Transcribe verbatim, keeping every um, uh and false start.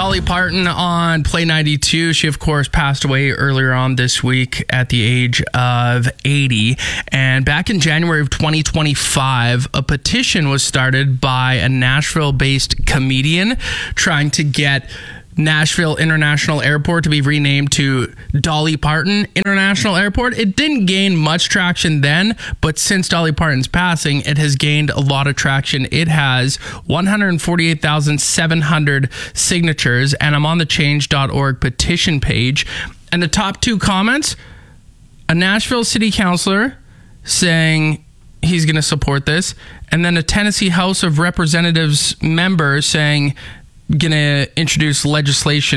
Dolly Parton on Play ninety-two. She, of course, passed away earlier on this week at the age of eighty. And back in January of twenty twenty-five, a petition was started by a Nashville-based comedian trying to get Nashville International Airport to be renamed to Dolly Parton International Airport. It didn't gain much traction then, but since Dolly Parton's passing, it has gained a lot of traction. It has one hundred forty-eight thousand seven hundred signatures, and I'm on the change dot org petition page. And the top two comments, a Nashville city councilor saying he's going to support this, and then a Tennessee House of Representatives member saying going to introduce legislation